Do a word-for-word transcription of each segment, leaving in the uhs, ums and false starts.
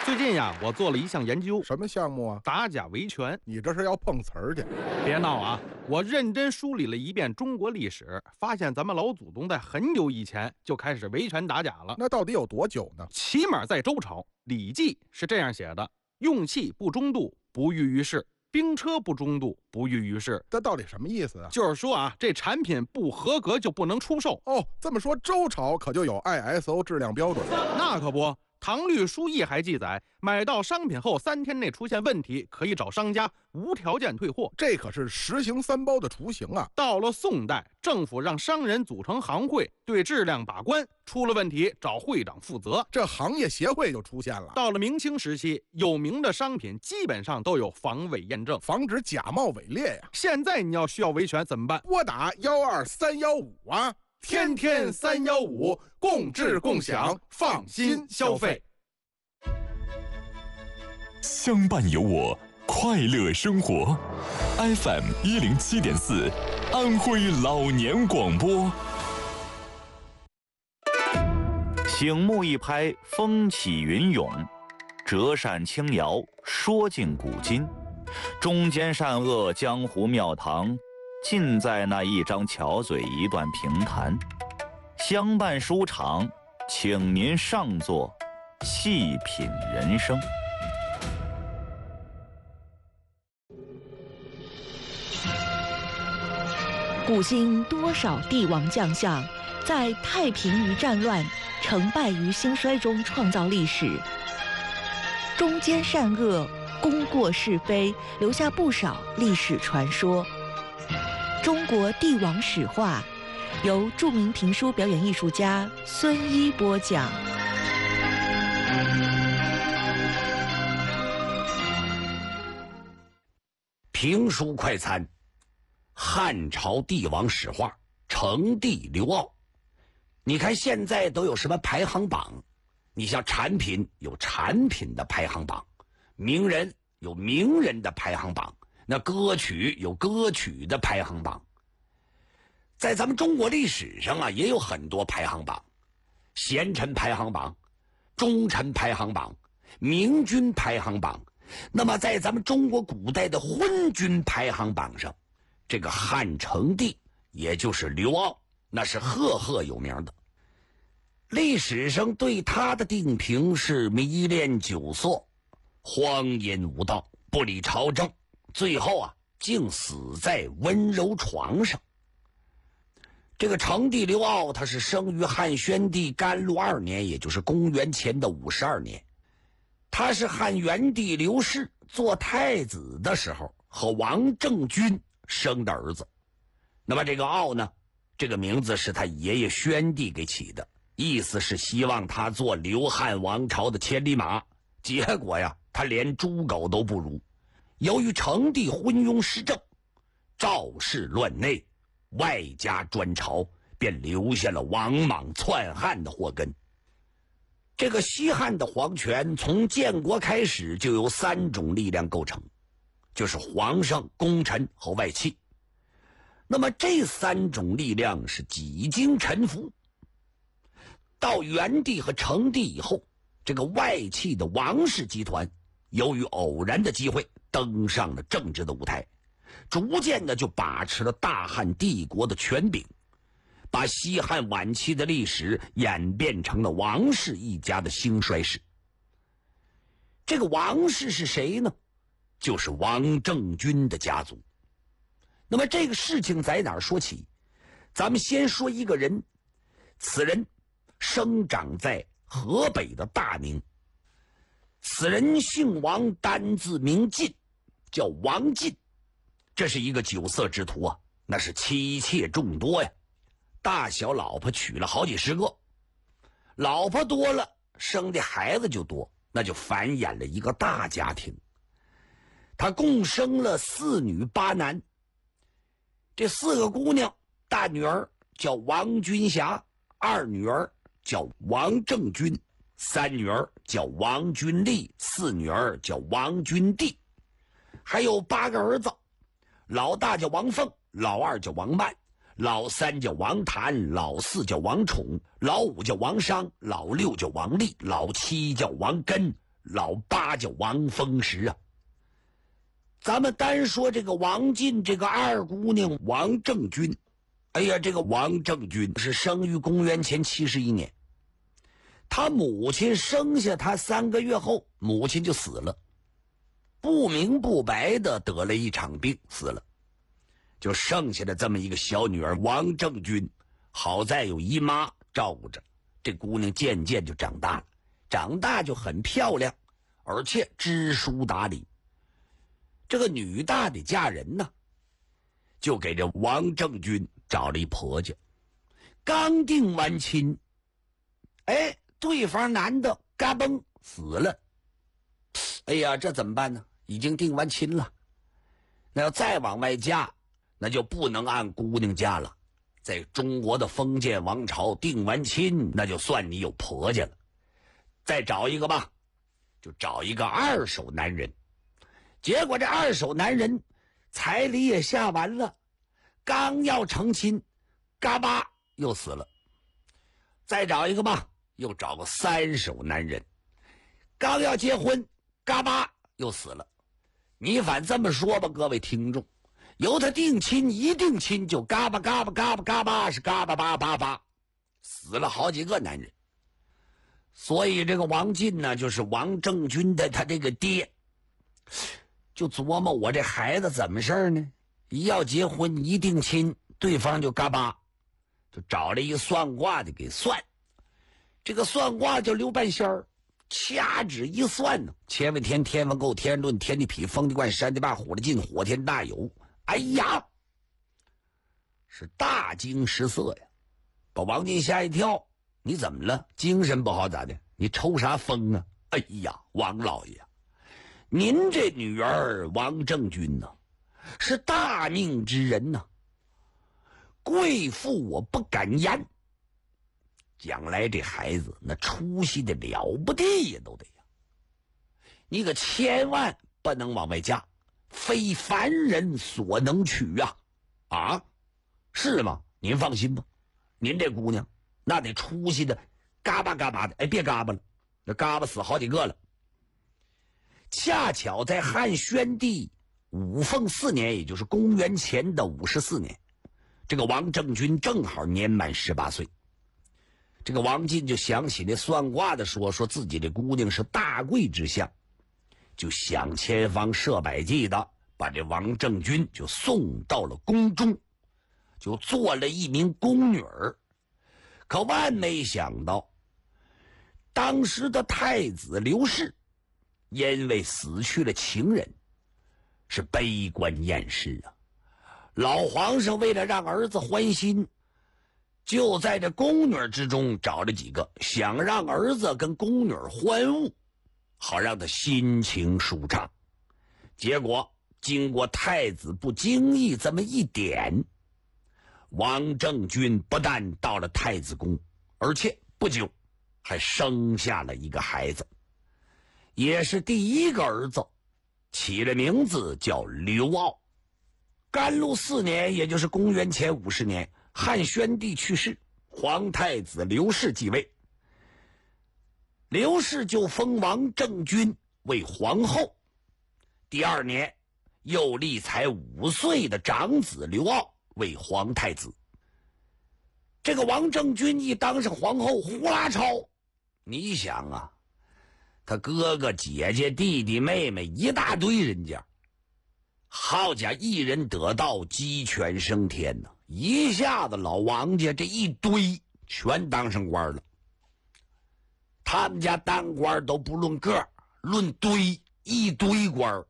最近呀，我做了一项研究， 什么项目啊？ 打假维权。 你这是要碰瓷儿去？ 别闹啊！我认真梳理了一遍中国历史，发现咱们老祖宗在很久以前就开始维权打假了。 那到底有多久呢？ 起码在周朝，《礼记》是这样写的：用器不中度，不欲于世；兵车不中度，不欲于世。 这到底什么意思啊？ 就是说啊，这产品不合格就不能出售。 哦，这么说周朝可就有 I S O 质量标准？ 那可不。唐律疏议还记载，买到商品后三天内出现问题，可以找商家无条件退货。 这可是实行三包的雏形啊！ 到了宋代，政府让商人组成行会，对质量把关，出了问题找会长负责， 这行业协会就出现了。 到了明清时期，有名的商品基本上都有防伪验证， 防止假冒伪劣呀。 现在你要需要维权怎么办？ 拨打幺二三幺五啊！ 天天三幺五，共治共享，放心消费。 相伴有我，快乐生活。F M 一零七点四，安徽老年广播。 醒目一拍，风起云涌；折扇轻摇，说尽古今。中间善恶，江湖庙堂，尽在那一张巧嘴，一段评弹。相伴书场，请您上座，细品人生。 古今多少帝王将相，在太平于战乱、成败于兴衰中创造历史，中间善恶、功过是非，留下不少历史传说。中国帝王史话，由著名评书表演艺术家孙一播讲。 评书快餐，汉朝帝王史话，成帝刘骜。你看现在都有什么排行榜？你像产品有产品的排行榜，名人有名人的排行榜，那歌曲有歌曲的排行榜。在咱们中国历史上啊，也有很多排行榜，贤臣排行榜、忠臣排行榜、明君排行榜。那么在咱们中国古代的昏君排行榜上，这个汉成帝也就是刘骜，那是赫赫有名的。历史上对他的定评是迷恋酒色，荒淫无道，不理朝政，最后啊竟死在温柔床上。这个成帝刘骜他是生于汉宣帝甘露二年，也就是公元前的五十二年。他是汉元帝刘氏做太子的时候和王政君生的儿子。那么这个骜呢，这个名字是他爷爷宣帝给起的，意思是希望他做刘汉王朝的千里马。结果呀，他连猪狗都不如。由于成帝昏庸失政，赵氏乱内，外加专朝，便留下了王莽篡汉的祸根。这个西汉的皇权从建国开始就由三种力量构成，就是皇上、功臣和外戚。那么这三种力量是几经沉浮，到元帝和成帝以后，这个外戚的王氏集团由于偶然的机会登上了政治的舞台，逐渐的就把持了大汉帝国的权柄，把西汉晚期的历史演变成了王氏一家的兴衰史。这个王氏是谁呢？就是王政君的家族。那么这个事情在哪儿说起？咱们先说一个人，此人生长在河北的大宁。此人姓王，单字名晋，叫王晋。这是一个酒色之徒啊，那是妻妾众多呀，大小老婆娶了好几十个，老婆多了，生的孩子就多，那就繁衍了一个大家庭。他共生了四女八男。这四个姑娘，大女儿叫王君霞，二女儿叫王政君，三女儿叫王君丽，四女儿叫王君娣。还有八个儿子，老大叫王凤，老二叫王曼，老三叫王谭，老四叫王宠，老五叫王商，老六叫王立，老七叫王根， 老八叫王风石啊。咱们单说这个王进这个二姑娘王政君，哎呀，这个王政君是生于公元前七十一年，他母亲生下他三个月后，母亲就死了，不明不白的得了一场病死了，就剩下的这么一个小女儿王政君。好在有姨妈照顾着，这姑娘渐渐就长大了，长大就很漂亮，而且知书达理。这个女大的嫁人呢，就给这王政君找了一婆家。刚定完亲，哎，对方男的嘎嘣死了。哎呀，这怎么办呢？已经定完亲了，那要再往外嫁，那就不能按姑娘嫁了。在中国的封建王朝，定完亲那就算你有婆家了。再找一个吧，就找一个二手男人。结果这二手男人彩礼也下完了，刚要成亲，嘎巴又死了。再找一个吧，又找个三手男人，刚要结婚，嘎巴又死了。你反这么说吧，各位听众，由他定亲一定亲就嘎巴嘎巴嘎巴嘎巴是嘎巴巴巴巴，死了好几个男人。所以这个王进呢，就是王政君的他这个爹，就琢磨我这孩子怎么事儿呢？一要结婚一定亲，对方就嘎巴，就找了一个算卦的给算。这个算卦叫刘半仙儿，掐指一算呢，乾为天，天王够，天人论，天地痞，风地贯，山地霸，火地进，火天大有。哎呀，是大惊失色呀，把王进吓一跳。你怎么了？精神不好咋的？你抽啥风啊？哎呀，王老爷，您这女儿王政君呢，是大命之人呢，贵妇我不敢言，将来这孩子那出息的了不得呀，都得呀。你可千万不能往外嫁，非凡人所能娶呀！啊，是吗？您放心吧，您这姑娘那得出息的嘎巴嘎巴的。哎，别嘎巴了，那嘎巴死好几个了。恰巧在汉宣帝五凤四年，也就是公元前的五十四年，这个王政君正好年满十八岁。这个王进就想起那算卦的说，说自己的姑娘是大贵之相，就想千方设百计的把这王政君就送到了宫中，就做了一名宫女儿。可万没想到，当时的太子刘氏因为死去了情人，是悲观厌世啊。老皇上为了让儿子欢心，就在这宫女之中找了几个，想让儿子跟宫女欢晤，好让他心情舒畅。结果经过太子不经意这么一点，王政君不但到了太子宫，而且不久还生下了一个孩子，也是第一个儿子，起了名字叫刘骜。甘露四年，也就是公元前五十年，汉宣帝去世，皇太子刘氏继位。刘氏就封王政君为皇后。第二年，又立才五岁的长子刘骜为皇太子。这个王政君一当上皇后，呼啦超，你想啊，他哥哥姐姐弟弟妹妹一大堆人家，好家一人得道，鸡犬升天呢，一下子老王家这一堆全当上官了。他们家当官都不论个，论堆，一堆官。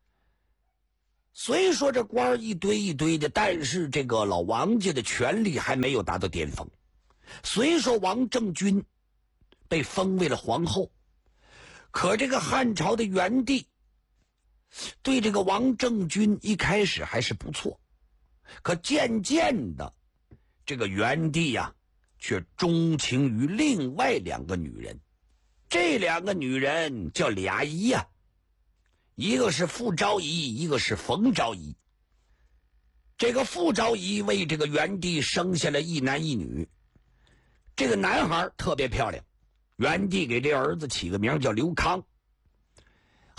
虽说这官一堆一堆的，但是这个老王家的权力还没有达到巅峰。虽说王政君被封为了皇后，可这个汉朝的元帝对这个王政君一开始还是不错，可渐渐的这个元帝呀、啊、却钟情于另外两个女人。这两个女人叫俩姨呀、啊，一个是傅昭仪，一个是冯昭仪。这个傅昭仪为这个元帝生下了一男一女，这个男孩特别漂亮，元帝给这儿子起个名叫刘康，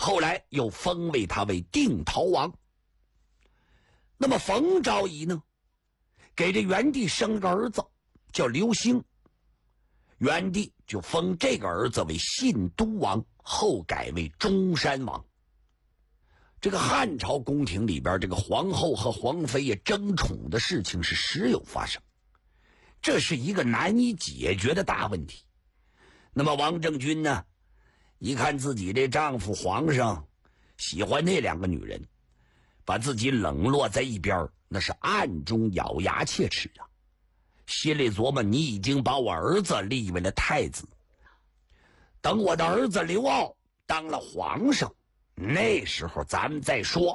后来又封为他为定陶王。那么冯昭仪呢，给这元帝生了个儿子叫刘兴，元帝就封这个儿子为信都王，后改为中山王。这个汉朝宫廷里边，这个皇后和皇妃也争宠的事情是时有发生，这是一个难以解决的大问题。那么王政君呢，一看自己这丈夫皇上喜欢那两个女人，把自己冷落在一边，那是暗中咬牙切齿啊，心里琢磨，你已经把我儿子立为了太子，等我的儿子刘骜当了皇上，那时候咱们再说。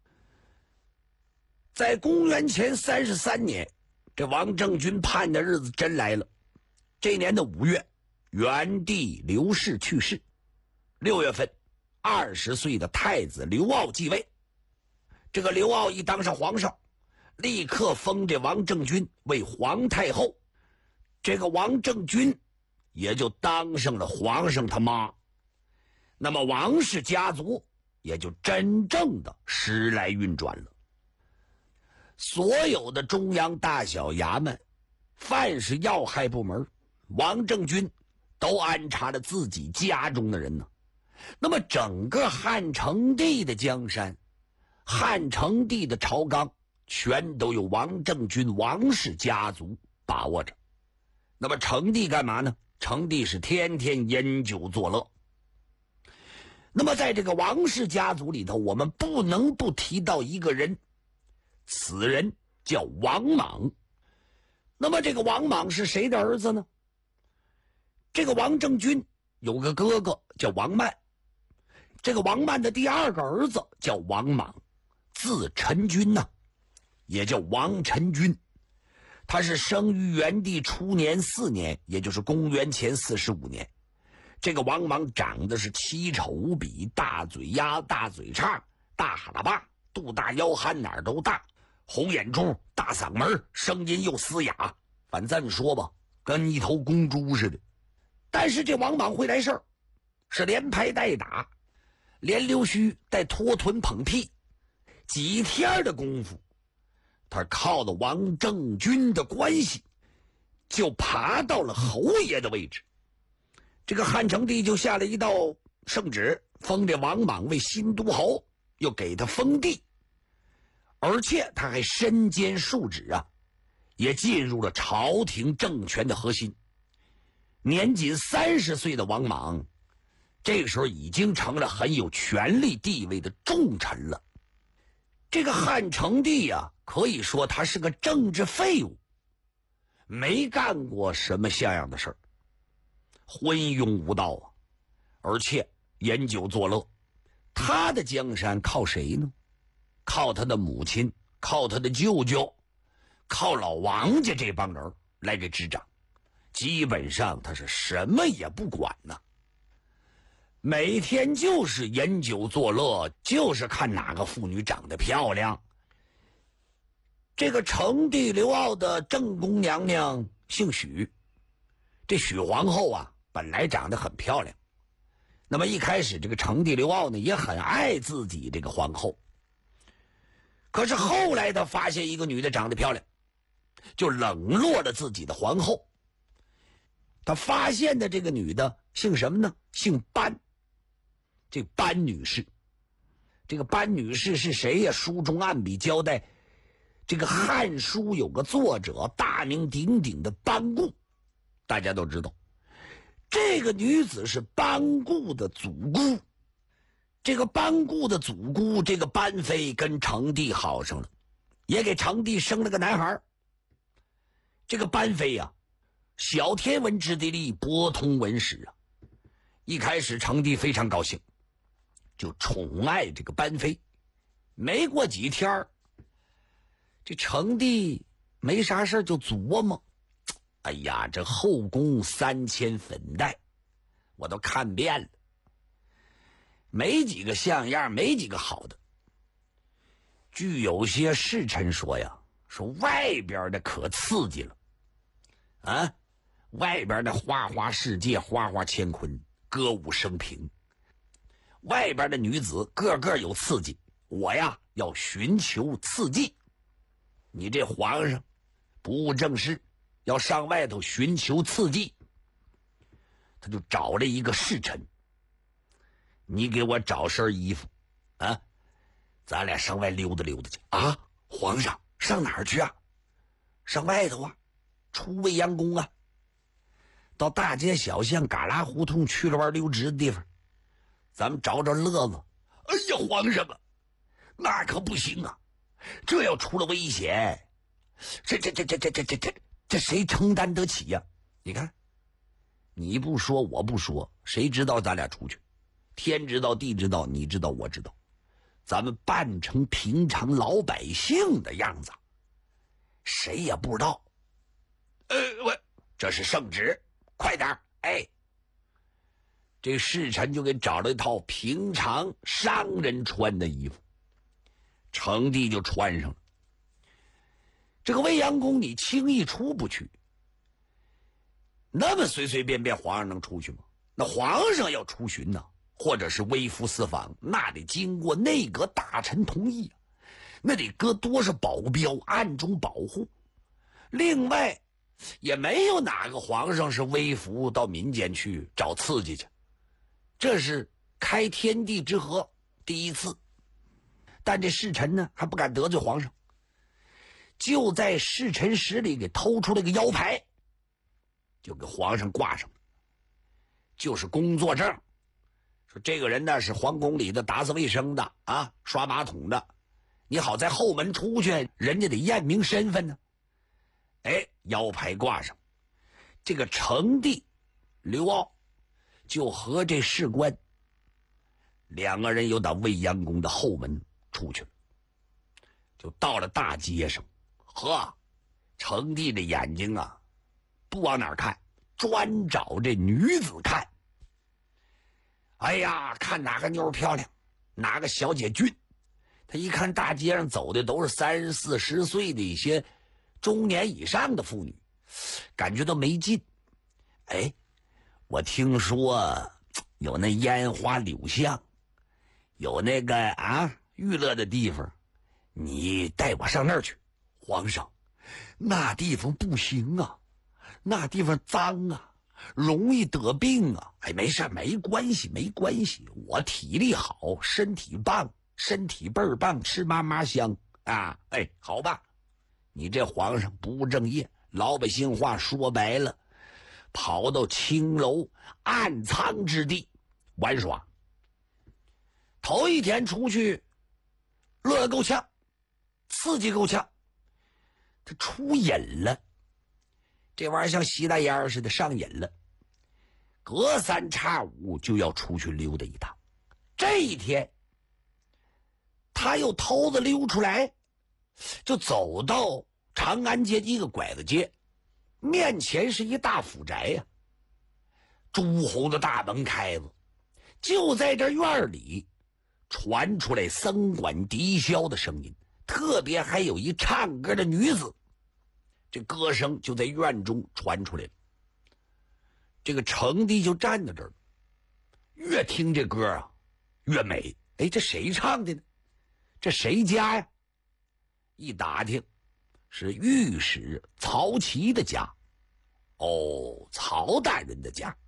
在公元前三十三年，这王政君盼的日子真来了。这年的五月，元帝刘氏去世。六月份，二十岁的太子刘骜继位。这个刘骜一当上皇上，立刻封这王政君为皇太后，这个王政君也就当上了皇上他妈。那么王氏家族也就真正的时来运转了。所有的中央大小衙门，凡是要害部门，王政君都安插了自己家中的人呢。那么整个汉成帝的江山，汉成帝的朝纲，全都由王政君王氏家族把握着。那么成帝干嘛呢？成帝是天天饮酒作乐。那么在这个王氏家族里头，我们不能不提到一个人，此人叫王莽。那么这个王莽是谁的儿子呢？这个王政君有个哥哥叫王曼，这个王曼的第二个儿子叫王莽，字陈君呐、啊，也叫王陈君。他是生于元帝初年四年，也就是公元前四十五年。这个王莽长得是奇丑无比，大嘴丫、大嘴叉、大哈喇叭，肚大腰憨，哪儿都大，红眼珠，大嗓门，声音又嘶哑，反正这么说吧，跟一头公猪似的。但是这王莽会来事儿，是连拍带打，连溜须带拖臀捧屁，几天的功夫，他靠着王政君的关系，就爬到了侯爷的位置。这个汉成帝就下了一道圣旨，封这王莽为新都侯，又给他封地，而且他还身兼数职啊，也进入了朝廷政权的核心。年仅三十岁的王莽，这个时候已经成了很有权力地位的重臣了。这个汉成帝啊，可以说他是个政治废物，没干过什么像样的事儿，昏庸无道啊，而且饮酒作乐。他的江山靠谁呢？靠他的母亲，靠他的舅舅，靠老王家这帮人来给执掌。基本上他是什么也不管呢，每天就是饮酒作乐，就是看哪个妇女长得漂亮。这个成帝刘骜的正宫娘娘姓许，这许皇后啊本来长得很漂亮，那么一开始这个成帝刘骜呢也很爱自己这个皇后，可是后来他发现一个女的长得漂亮，就冷落了自己的皇后。他发现的这个女的姓什么呢？姓班。这班女士，这个班女士是谁呀？书中暗笔交代，这个《汉书》有个作者大名鼎鼎的班固，大家都知道，这个女子是班固的祖姑。这个班固的祖姑，这个班妃跟成帝好上了，也给成帝生了个男孩。这个班妃呀、啊，小天文之地利，博通文史啊。一开始成帝非常高兴，就宠爱这个班妃。没过几天，这成帝没啥事就琢磨，哎呀，这后宫三千粉黛我都看遍了，没几个像样，没几个好的。据有些侍臣说呀，说外边的可刺激了啊，外边的花花世界，花花乾坤，歌舞升平。 外边的女子个个有刺激，我呀要寻求刺激。你这皇上不务正事，要上外头寻求刺激，他就找了一个侍臣，你给我找身衣服啊，咱俩上外溜达溜达去啊。皇上上哪儿去啊？上外头啊，出未央宫啊，到大街小巷旮旯胡同去了玩溜直的地方，咱们找找乐子。哎呀，皇上啊，那可不行啊，这要出了危险，这这这这这这这这这谁承担得起呀？你看，你不说我不说，谁知道咱俩出去？天知道地知道，你知道我知道，咱们扮成平常老百姓的样子，谁也不知道。呃，我这是圣旨，快点！哎，这侍臣就给找了一套平常商人穿的衣服，成帝就穿上了。这个未央宫你轻易出不去，那么随随便便皇上能出去吗？那皇上要出巡呢，或者是微服私访，那得经过内阁大臣同意啊，那得搁多少保镖暗中保护。另外也没有哪个皇上是微服到民间去找刺激去，这是开天地之合第一次。但这侍臣呢还不敢得罪皇上，就在侍臣室里给偷出了个腰牌，就给皇上挂上了，就是工作证，说这个人呢是皇宫里的打扫卫生的啊，刷马桶的，你好在后门出去，人家得验明身份呢。哎，腰牌挂上，这个成帝刘骜就和这士官两个人又到未央宫的后门出去了，就到了大街上。呵，成帝的眼睛啊不往哪儿看，专找这女子看。哎呀，看哪个妞漂亮，哪个小姐俊。他一看大街上走的都是三十四十岁的一些中年以上的妇女，感觉都没劲。哎，我听说有那烟花柳巷，有那个啊娱乐的地方，你带我上那儿去。皇上，那地方不行啊，那地方脏啊，容易得病啊。哎，没事，没关系，没关系，我体力好，身体棒，身体倍儿棒，吃嘛嘛香啊。哎，好吧，你这皇上不务正业，老百姓话说白了，跑到青楼暗藏之地玩耍。头一天出去乐得够呛，刺激够呛，他出瘾了，这玩意儿像吸大烟似的上瘾了，隔三差五就要出去溜达一趟。这一天他又偷着溜出来，就走到长安街一个拐子街，面前是一大府宅呀、啊，朱红的大门开着，就在这院里传出来僧管笛箫的声音，特别还有一唱歌的女子，这歌声就在院中传出来了。这个成帝就站在这儿，越听这歌啊越美。哎，这谁唱的呢？这谁家呀？一打听是御史曹琦的家。哦，曹大人的家。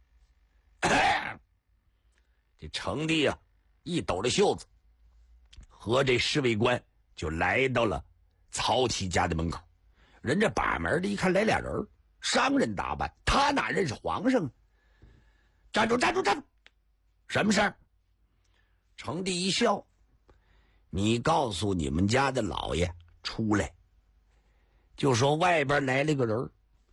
这成帝啊一抖了袖子，和这侍卫官就来到了曹琦家的门口。人这把门的一看来俩人，商人打扮，他哪认识皇上啊？站住站住站住！什么事儿？成帝一笑，你告诉你们家的老爷出来，就说外边来了个人，